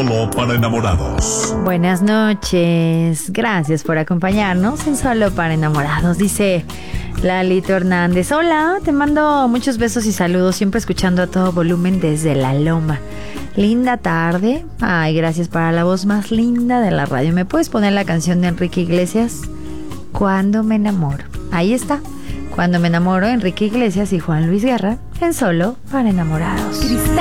Solo para enamorados. Buenas noches, gracias por acompañarnos en Solo para Enamorados, dice Lalito Hernández. Hola, te mando muchos besos y saludos, siempre escuchando a todo volumen desde La Loma. Linda tarde. Ay, gracias para la voz más linda de la radio. ¿Me puedes poner la canción de Enrique Iglesias? Cuando me enamoro. Ahí está. Cuando me enamoro, Enrique Iglesias y Juan Luis Guerra en Solo para Enamorados.